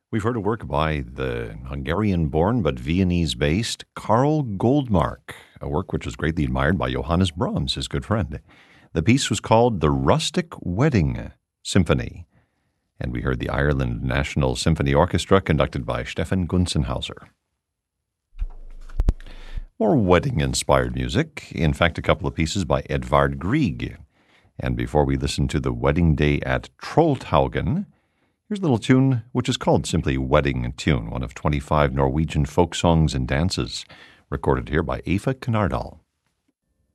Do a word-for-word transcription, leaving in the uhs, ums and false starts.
We've heard a work by the Hungarian-born but Viennese-based Karl Goldmark, a work which was greatly admired by Johannes Brahms, his good friend. The piece was called The Rustic Wedding Symphony, and we heard the Ireland National Symphony Orchestra conducted by Stefan Gunzenhauser. More wedding-inspired music, in fact a couple of pieces by Edvard Grieg. And before we listen to the Wedding Day at Trolltaugen, here's a little tune which is called simply Wedding Tune, one of twenty-five Norwegian folk songs and dances, recorded here by Aoife Knardal.